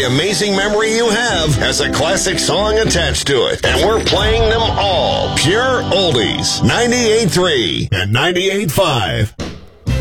Every amazing memory you have has a classic song attached to it. And we're playing them all. Pure oldies. 98.3 and 98.5.